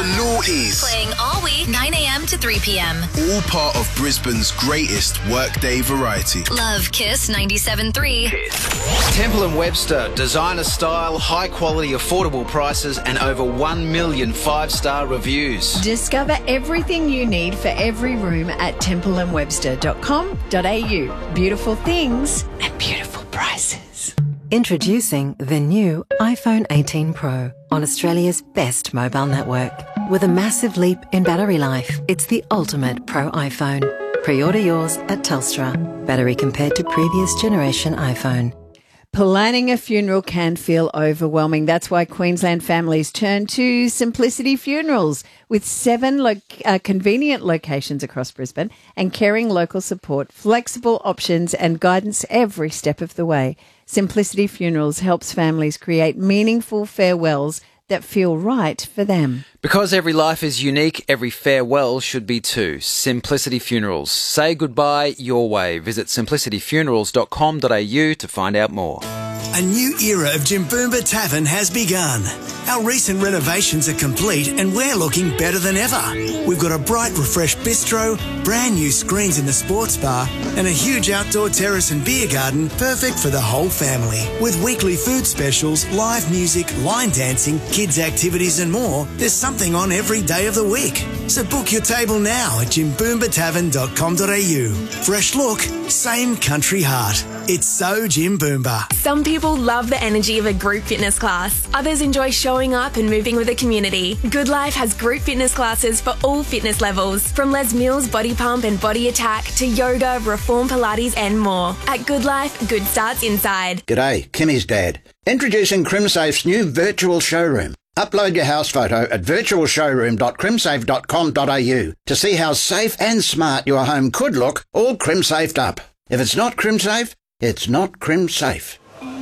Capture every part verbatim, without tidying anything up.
Naughties. Playing all week, nine a.m. to three p.m. All part of Brisbane's greatest workday variety. Love Kiss ninety-seven point three. Temple and Webster, designer style, high quality, affordable prices and over one million five-star reviews. Discover everything you need for every room at temple and webster dot com dot a u. Beautiful things and beautiful prices. Introducing the new iPhone eighteen Pro on Australia's best mobile network. With a massive leap in battery life, it's the ultimate Pro iPhone. Pre-order yours at Telstra. Battery compared to previous generation iPhone. Planning a funeral can feel overwhelming. That's why Queensland families turn to Simplicity Funerals, with seven lo- uh, convenient locations across Brisbane and caring local support, flexible options and guidance every step of the way. Simplicity Funerals helps families create meaningful farewells that feel right for them. Because every life is unique, every farewell should be too. Simplicity Funerals. Say goodbye your way. Visit simplicity funerals dot com dot a u to find out more. A new era of Jimboomba Tavern has begun. Our recent renovations are complete and we're looking better than ever. We've got a bright, refreshed bistro, brand new screens in the sports bar, and a huge outdoor terrace and beer garden perfect for the whole family. With weekly food specials, live music, line dancing, kids' activities and more, there's something on every day of the week. So book your table now at jimboomba tavern dot com dot a u. Fresh look, same country heart. It's so Jimboomba. Some people love the energy of a group fitness class. Others enjoy showing up and moving with a community. Good Life has group fitness classes for all fitness levels, from Les Mills Body Pump and Body Attack to yoga, Reform Pilates and more. At Good Life, good starts inside. G'day, Kimmy's dad. Introducing CrimSafe's new virtual showroom. Upload your house photo at virtual showroom dot crimsafe dot com dot a u to see how safe and smart your home could look, all CrimSafed up. If it's not CrimSafe, it's not CrimSafe.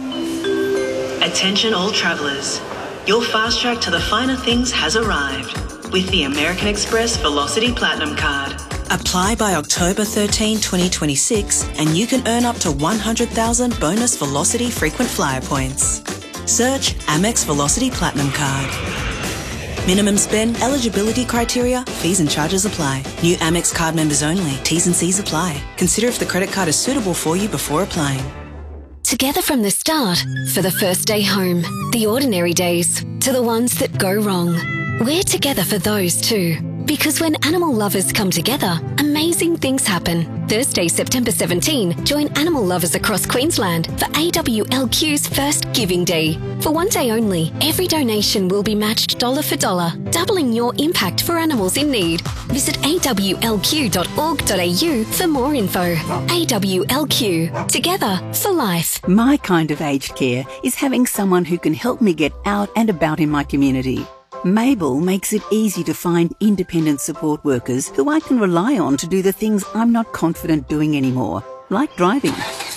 Attention all travellers. Your fast track to the finer things has arrived with the American Express Velocity Platinum Card. Apply by October thirteenth, twenty twenty-six and you can earn up to one hundred thousand bonus Velocity frequent flyer points. Search Amex Velocity Platinum Card. Minimum spend, eligibility criteria, fees and charges apply. New Amex card members only. T's and C's apply. Consider if the credit card is suitable for you before applying. Together from the start, for the first day home, the ordinary days, to the ones that go wrong. We're together for those too. Because when animal lovers come together, amazing things happen. Thursday, September seventeenth, join animal lovers across Queensland for A W L Q's first Giving Day. For one day only, every donation will be matched dollar for dollar, doubling your impact for animals in need. Visit a w l q dot org dot a u for more info. A W L Q, together for life. My kind of aged care is having someone who can help me get out and about in my community. Mabel makes it easy to find independent support workers who I can rely on to do the things I'm not confident doing anymore, like driving.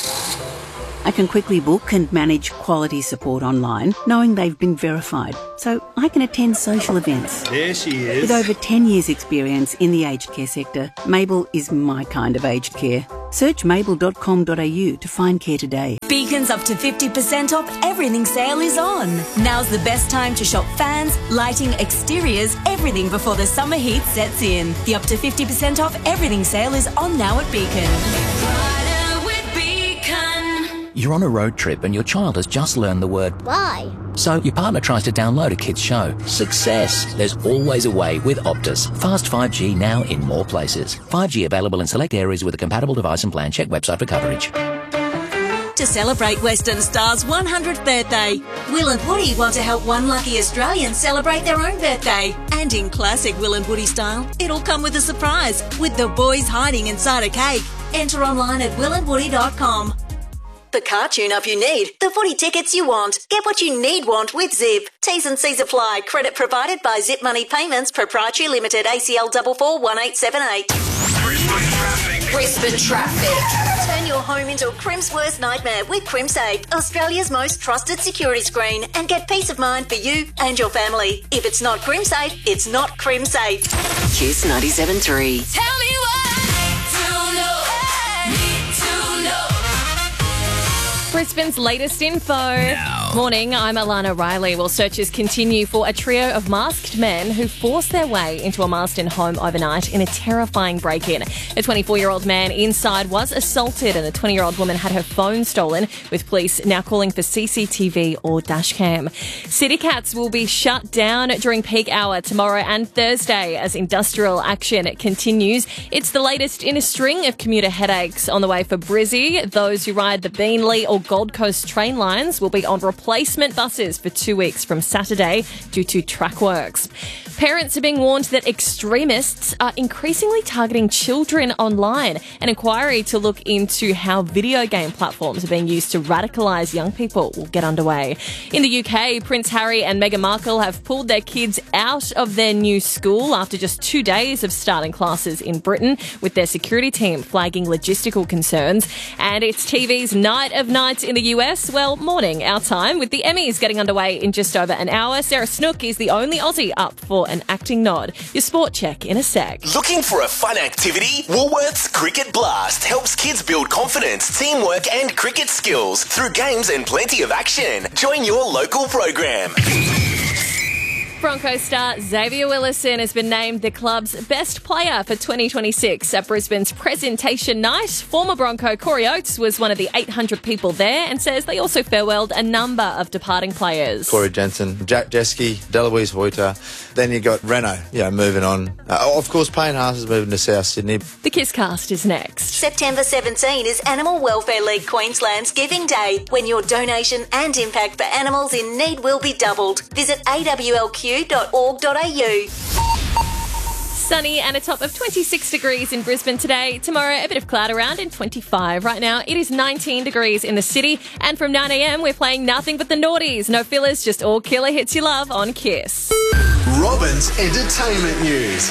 I can quickly book and manage quality support online, knowing they've been verified, so I can attend social events. There she is. With over ten years' experience in the aged care sector, Mabel is my kind of aged care. Search mabel dot com dot a u to find care today. Beacon's up to fifty percent off everything sale is on. Now's the best time to shop fans, lighting, exteriors, everything before the summer heat sets in. The up to fifty percent off everything sale is on now at Beacon. You're on a road trip and your child has just learned the word why. So your partner tries to download a kid's show. Success. There's always a way with Optus. Fast five G now in more places. five G available in select areas with a compatible device and plan. Check website for coverage. To celebrate Western Star's one hundredth birthday, Will and Woody want to help one lucky Australian celebrate their own birthday. And in classic Will and Woody style, it'll come with a surprise, with the boys hiding inside a cake. Enter online at will and woody dot com. The car tune-up you need, the footy tickets you want. Get what you need want with Zip. T's and C's apply. Credit provided by Zip Money Payments, Proprietary Limited, A C L four four one eight seven eight. Brisbane traffic. Brisbane traffic. Turn your home into a Crim's worst nightmare with CrimSafe, Australia's most trusted security screen, and get peace of mind for you and your family. If it's not CrimSafe, it's not CrimSafe. Kiss ninety-seven point three. Tell me what to know. Need to know. Brisbane's latest info. Now. now. Morning, I'm Alana Riley. Well, searches continue for a trio of masked men who forced their way into a Marsden home overnight in a terrifying break-in. A twenty-four-year-old man inside was assaulted and a twenty-year-old woman had her phone stolen, with police now calling for C C T V or dashcam. City Cats will be shut down during peak hour tomorrow and Thursday as industrial action continues. It's the latest in a string of commuter headaches on the way for Brizzy. Those who ride the Beenleigh or Gold Coast train lines will be on replacement buses for two weeks from Saturday due to track works. Parents are being warned that extremists are increasingly targeting children online. An inquiry to look into how video game platforms are being used to radicalise young people will get underway. In the U K, Prince Harry and Meghan Markle have pulled their kids out of their new school after just two days of starting classes in Britain, with their security team flagging logistical concerns. And it's T V's Night of Nights in the U S. Well, morning our time, with the Emmys getting underway in just over an hour. Sarah Snook is the only Aussie up for an acting nod. Your sport check in a sec. Looking for a fun activity? Woolworths Cricket Blast helps kids build confidence, teamwork and cricket skills through games and plenty of action. Join your local program. Broncos star Xavier Willison has been named the club's best player for twenty twenty-six at Brisbane's presentation night. Former Bronco Corey Oates was one of the eight hundred people there and says they also farewelled a number of departing players. Corey Jensen, Jack Jeske, Deloise Hoyter. Then you got Renault, you know, moving on. Uh, of course, Payne Haas is moving to South Sydney. The Kiss Cast is next. September seventeenth is Animal Welfare League Queensland's Giving Day, when your donation and impact for animals in need will be doubled. Visit a w l q dot org dot a u. Sunny and a top of twenty-six degrees in Brisbane today. Tomorrow, a bit of cloud around and twenty-five. Right now, it is nineteen degrees in the city. And from nine a m, we're playing nothing but the noughties. No fillers, just all killer hits you love on Kiss. Robin's Entertainment News.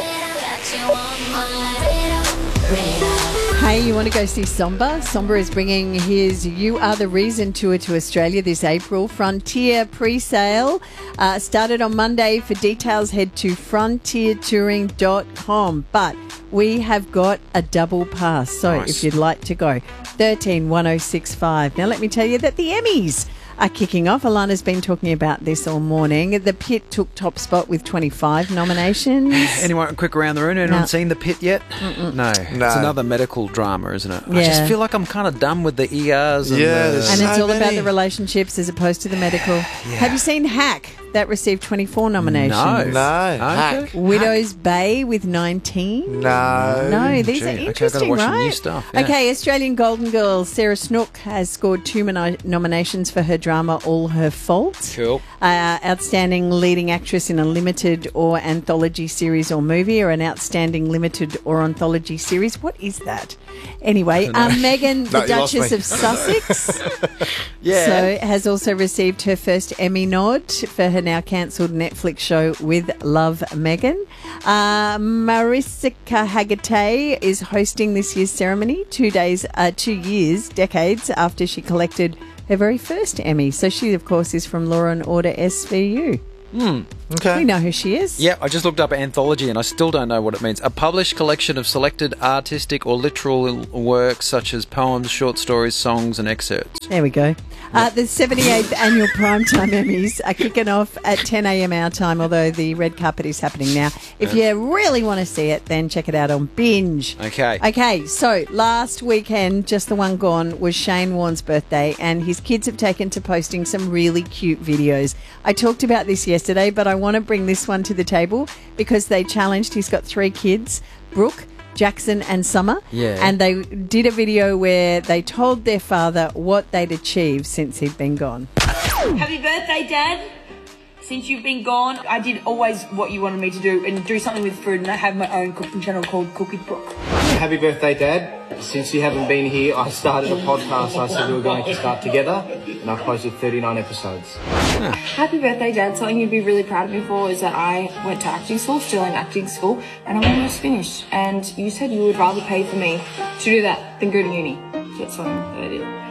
Hey, you want to go see Somber? Somber is bringing his You Are the Reason tour to Australia this April. Frontier pre-sale uh, started on Monday. For details, head to frontier touring dot com. But we have got a double pass, so Nice. if you'd like to go, thirteen one oh six five. Now, let me tell you that the Emmys are kicking off. Alana's been talking about this all morning. The Pit took top spot with twenty-five nominations. Anyone quick around the room? Anyone No. seen The Pit yet? Mm-mm. No. No. It's another medical drama, isn't it? I Yeah. just feel like I'm kind of done with the E Rs. And Yeah, the, there's And it's so all about many. the relationships as opposed to the medical. Have you seen Hack? That received twenty-four nominations. No. No, Hack. Okay. Widow's Bay with nineteen. No. No, these Gee, are okay, I've gotta interesting, watch some right? new stuff, yeah. Okay, Australian Golden Girl Sarah Snook has scored two mono- nominations for her drama All Her Fault. Cool. Uh, outstanding leading actress in a limited or anthology series or movie, or an outstanding limited or anthology series. What is that? Anyway, um, Meghan, No, the you lost Duchess me. of Sussex, Yeah. so has also received her first Emmy nod for her now cancelled Netflix show With Love, Meghan. Uh, Marissa Haggerty is hosting this year's ceremony two days, uh, two years, decades after she collected her very first Emmy. So she, of course, is from Law and Order S V U. Hmm. Okay. We know who she is. Yeah, I just looked up anthology and I still don't know what it means. A published collection of selected artistic or literal works such as poems, short stories, songs and excerpts. There we go. Uh, the seventy-eighth Annual Primetime Emmys are kicking off at ten a m our time, although the red carpet is happening now. If Yeah. you really want to see it, then check it out on Binge. Okay. Okay, so last weekend, just the one gone, was Shane Warne's birthday, and his kids have taken to posting some really cute videos. I talked about this yesterday, but I want to bring this one to the table because they challenged, he's got three kids, Brooke, Jackson and Summer. Yeah. And they did a video where they told their father what they'd achieved since he'd been gone. Happy birthday, Dad. Since you've been gone, I did always what you wanted me to do and do something with food, and I have my own cooking channel called Cook with Brooke. Happy birthday, Dad. Since you haven't been here, I started a podcast. I said we were going to start together, and I've posted thirty-nine episodes. Happy birthday, Dad. Something you'd be really proud of me for is that I went to acting school, still in acting school, and I'm almost finished. And you said you would rather pay for me to do that than go to uni. So that's something that I did.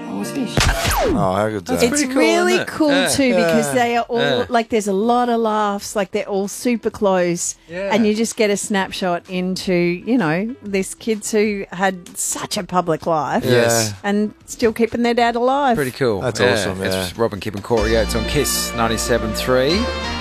I was finished. Oh, how good's that? It's pretty cool, really isn't it? cool Yeah. too because Yeah. they are all Yeah. like there's a lot of laughs, like they're all super close, Yeah. and you just get a snapshot into you know these kids who had such a public life, Yes. and still keeping their dad alive. Pretty cool. That's awesome, It's yeah. Robin Kipp and Corey Oates on Kiss ninety-seven point three.